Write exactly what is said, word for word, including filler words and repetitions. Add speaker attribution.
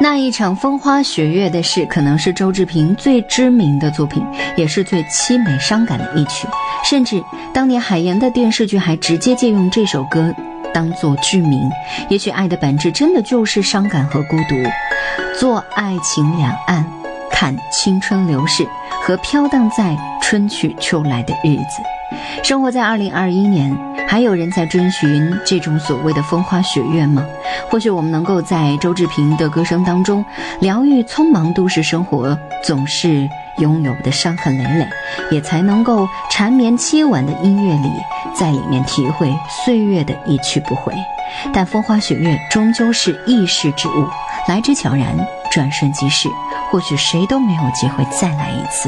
Speaker 1: 那一场风花雪月的事，可能是周志平最知名的作品，也是最凄美伤感的一曲。甚至当年海岩的电视剧还直接借用这首歌当作剧名。也许爱的本质真的就是伤感和孤独。做爱情两岸，看青春流逝和飘荡在春去秋来的日子。生活在二零二一年，还有人在追寻这种所谓的风花雪月吗？或许我们能够在周志平的歌声当中疗愈匆忙都市生活总是拥有的伤痕累累，也才能够缠绵凄婉的音乐里，在里面体会岁月的一去不回。但风花雪月终究是易逝之物，来之悄然，转瞬即逝，或许谁都没有机会再来一次。